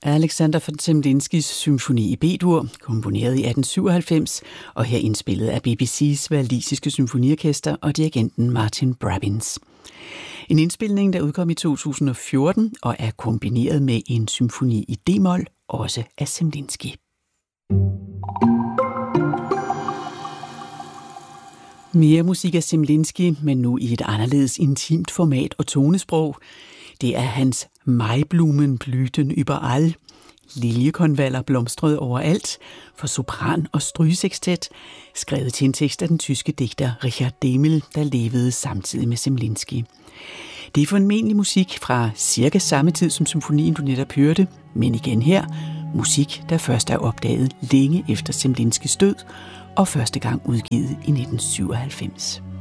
Alexander von Zemlinskis symfoni i B-dur, komponeret i 1897 og her indspillet af BBC's walisiske symfoniorkester og dirigenten Martin Brabbins. En indspilning, der udkom i 2014 og er kombineret med en symfoni i D-mol, også af Zemlinski. Mere musik af Zemlinski, men nu i et anderledes intimt format og tonesprog. Det er hans Maiblumen blühten überall, liljekonvaller blomstrede overalt, for sopran og strygesekstet, skrevet til en tekst af den tyske digter Richard Dehmel, der levede samtidig med Zemlinski. Det er formentlig musik fra cirka samme tid som symfonien, du netop hørte, men igen her, musik, der først er opdaget længe efter Zemlinskis død, og første gang udgivet i 1997.